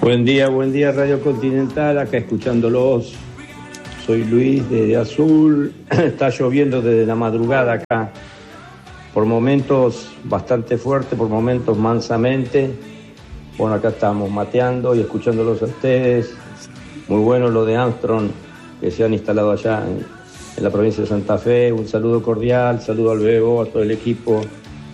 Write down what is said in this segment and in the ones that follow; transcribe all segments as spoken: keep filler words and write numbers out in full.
Buen día, buen día Radio Continental, acá escuchándolos. Soy Luis de Azul, está lloviendo desde la madrugada acá, por momentos bastante fuerte, por momentos mansamente. Bueno, acá estamos mateando y escuchándolos a ustedes. Muy bueno lo de Armstrong, que se han instalado allá en, en la provincia de Santa Fe. Un saludo cordial, saludo al Bebo, a todo el equipo.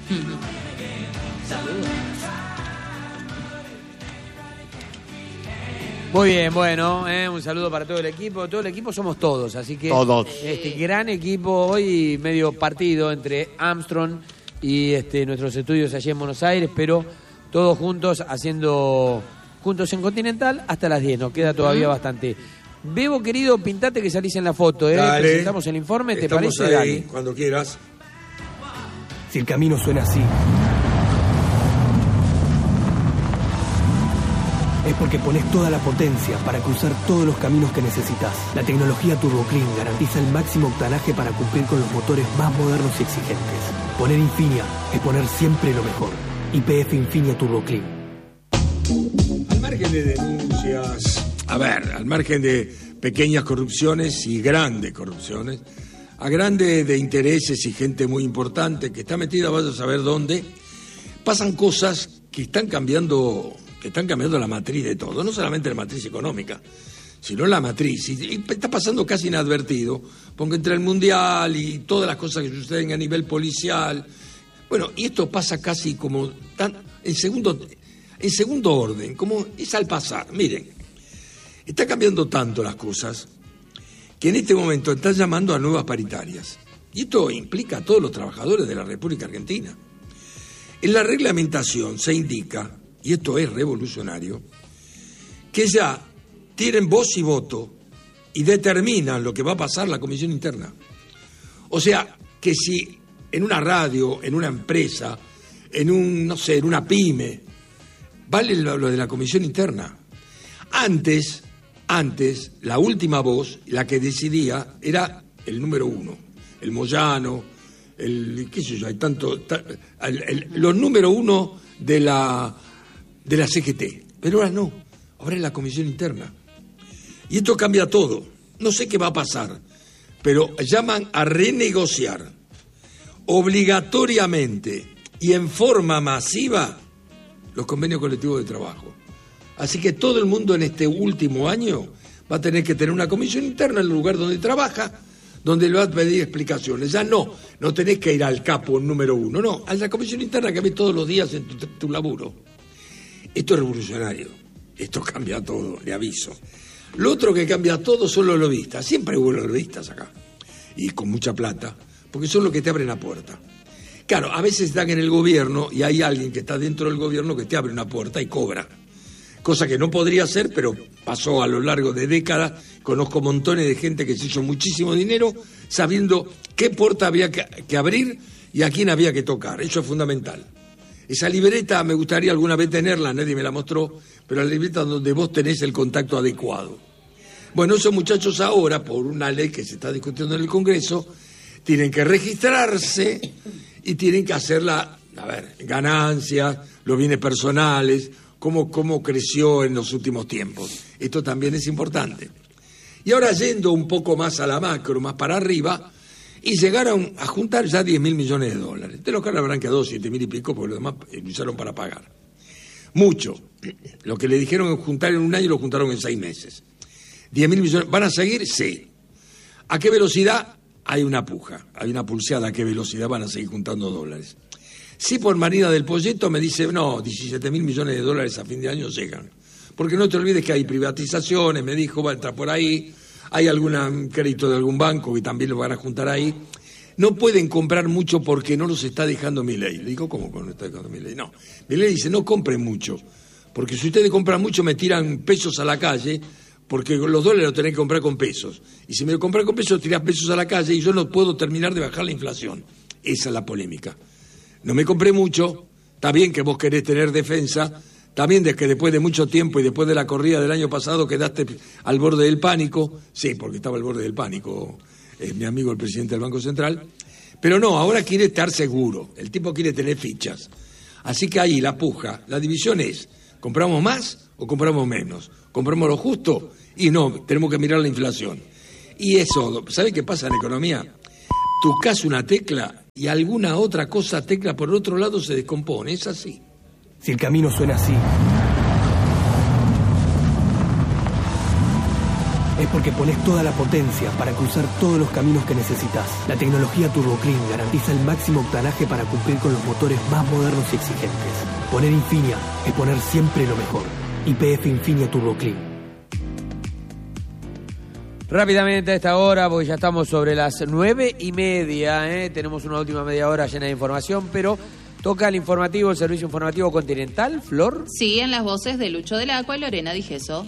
Muy bien, bueno, eh, un saludo para todo el equipo. Todo el equipo somos todos, así que todos. Este gran equipo hoy, medio partido entre Armstrong y este, nuestros estudios allí en Buenos Aires, pero todos juntos haciendo juntos en Continental hasta las diez. Nos queda todavía bastante. Bebo, querido, pintate que salís en la foto, ¿eh? Dale. Presentamos el informe, ¿te Estamos parece? ahí, Dale. cuando quieras. Si el camino suena así, es porque pones toda la potencia para cruzar todos los caminos que necesitas. La tecnología Turbo Clean garantiza el máximo octanaje para cumplir con los motores más modernos y exigentes. Poner Infinia es poner siempre lo mejor. Y P F Infinia Turbo Clean. Al margen de denuncias, a ver, al margen de pequeñas corrupciones y grandes corrupciones, a grandes de intereses y gente muy importante que está metida, vaya a saber dónde, pasan cosas que están cambiando... que están cambiando la matriz de todo, no solamente la matriz económica, sino la matriz. Y, y está pasando casi inadvertido, porque entre el Mundial y todas las cosas que suceden a nivel policial, bueno, y esto pasa casi como tan, en segundo, en segundo orden, como es al pasar. Miren, está cambiando tanto las cosas que en este momento están llamando a nuevas paritarias. Y esto implica a todos los trabajadores de la República Argentina. En la reglamentación se indica, y esto es revolucionario, que ya tienen voz y voto y determinan lo que va a pasar la comisión interna. O sea, que si en una radio, en una empresa, en un, no sé, en una pyme, vale lo, lo de la comisión interna. Antes, antes, la última voz, la que decidía, era el número uno, el Moyano, el, qué sé yo, hay tanto, ta, el, el, los número uno de la... de la C G T, pero ahora no, ahora es la comisión interna. Y esto cambia todo. No sé qué va a pasar, pero llaman a renegociar obligatoriamente y en forma masiva los convenios colectivos de trabajo. Así que todo el mundo en este último año va a tener que tener una comisión interna en el lugar donde trabaja, donde le va a pedir explicaciones. Ya no, no tenés que ir al capo número uno, no, a la comisión interna que ves todos los días en tu, tu laburo. Esto es revolucionario, esto cambia todo, le aviso. Lo otro que cambia todo son los lobistas, siempre hubo lobistas acá, y con mucha plata, porque son los que te abren la puerta. Claro, a veces están en el gobierno y hay alguien que está dentro del gobierno que te abre una puerta y cobra, cosa que no podría hacer, pero pasó a lo largo de décadas. Conozco montones de gente que se hizo muchísimo dinero sabiendo qué puerta había que, que abrir y a quién había que tocar, eso es fundamental. Esa libreta me gustaría alguna vez tenerla, nadie me la mostró, pero la libreta donde vos tenés el contacto adecuado. Bueno, esos muchachos ahora, por una ley que se está discutiendo en el Congreso, tienen que registrarse y tienen que hacer la, a ver, ganancias, los bienes personales, cómo, cómo creció en los últimos tiempos. Esto también es importante. Y ahora yendo un poco más a la macro, más para arriba, y llegaron a juntar ya diez mil millones de dólares. De los que habrán quedado siete mil y pico, porque los demás lo usaron para pagar. Mucho. Lo que le dijeron juntar en un año lo juntaron en seis meses. diez mil millones. ¿Van a seguir? Sí. ¿A qué velocidad? Hay una puja, hay una pulseada. ¿A qué velocidad van a seguir juntando dólares? Sí, por Marina del Poyeto me dice, no, diecisiete mil millones de dólares a fin de año llegan. Porque no te olvides que hay privatizaciones, me dijo, va a entrar por ahí. Hay algún crédito de algún banco que también lo van a juntar ahí. No pueden comprar mucho porque no los está dejando Milei. Le digo, ¿cómo no está dejando Milei? No. Milei dice, no compren mucho, porque si ustedes compran mucho me tiran pesos a la calle, porque los dólares los tenés que comprar con pesos. Y si me lo compran con pesos, tirás pesos a la calle y yo no puedo terminar de bajar la inflación. Esa es la polémica. No me compré mucho, está bien que vos querés tener defensa, también de que después de mucho tiempo y después de la corrida del año pasado quedaste al borde del pánico. Sí, porque estaba al borde del pánico eh, mi amigo el presidente del Banco Central. Pero no, ahora quiere estar seguro. El tipo quiere tener fichas. Así que ahí la puja, la división es ¿Compramos más o compramos menos? ¿Compramos lo justo? Y no, tenemos que mirar la inflación. Y eso, ¿sabes qué pasa en la economía? Tocas una tecla y alguna otra cosa tecla por el otro lado se descompone, es así. Si el camino suena así, es porque pones toda la potencia para cruzar todos los caminos que necesitas. La tecnología Turbo Clean garantiza el máximo octanaje para cumplir con los motores más modernos y exigentes. Poner Infinia es poner siempre lo mejor. Y P F Infinia Turbo Clean. Rápidamente a esta hora, porque ya estamos sobre las nueve y media, ¿eh? Tenemos una última media hora llena de información, pero toca el informativo, el servicio informativo Continental. Flor. Sí, en las voces de Lucho del Acua y Lorena Digeso.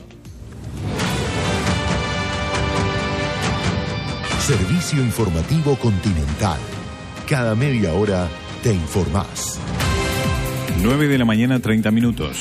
Servicio informativo Continental. Cada media hora te informás. nueve de la mañana, treinta minutos.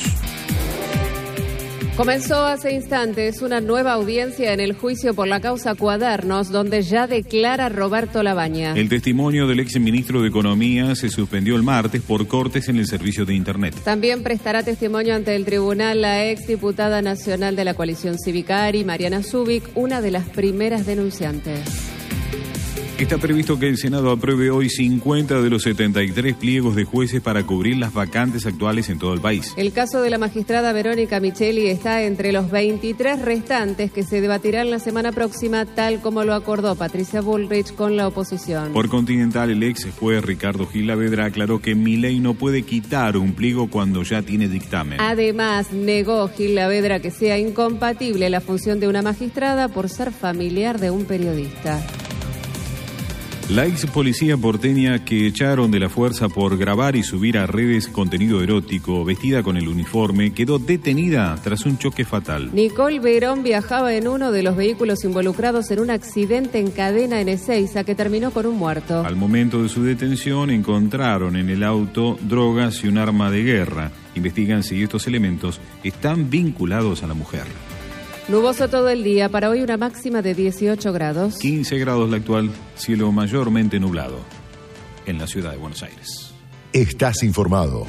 Comenzó hace instantes una nueva audiencia en el juicio por la causa Cuadernos, donde ya declara Roberto Labaña. El testimonio del ex ministro de Economía se suspendió el martes por cortes en el servicio de Internet. También prestará testimonio ante el tribunal la ex diputada nacional de la coalición Civicari, Mariana Zubik, una de las primeras denunciantes. Está previsto que el Senado apruebe hoy cincuenta de los setenta y tres pliegos de jueces para cubrir las vacantes actuales en todo el país. El caso de la magistrada Verónica Micheli está entre los veintitrés restantes que se debatirán la semana próxima, tal como lo acordó Patricia Bullrich con la oposición. Por Continental, el ex juez Ricardo Gilavedra aclaró que Milei no puede quitar un pliego cuando ya tiene dictamen. Además, negó Gilavedra que sea incompatible la función de una magistrada por ser familiar de un periodista. La ex policía porteña que echaron de la fuerza por grabar y subir a redes contenido erótico vestida con el uniforme quedó detenida tras un choque fatal. Nicole Verón viajaba en uno de los vehículos involucrados en un accidente en cadena en Ezeiza que terminó con un muerto. Al momento de su detención encontraron en el auto drogas y un arma de guerra. Investigan si estos elementos están vinculados a la mujer. Nuboso todo el día, para hoy una máxima de dieciocho grados. quince grados la actual, cielo mayormente nublado en la ciudad de Buenos Aires. Estás informado.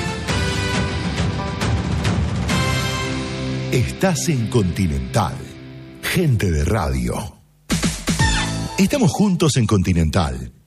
Estás en Continental. Gente de radio. Estamos juntos en Continental.